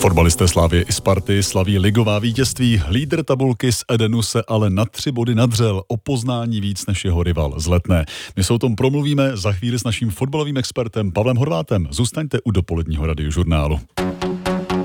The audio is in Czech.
Fotbalisté Slavie i Sparty slaví ligová vítězství. Lídr tabulky z Edenu se ale na 3 body nadřel, o poznání víc než jeho rival z Letné. My se o tom promluvíme za chvíli s naším fotbalovým expertem Pavlem Horvátem. Zůstaňte u dopoledního radiožurnálu.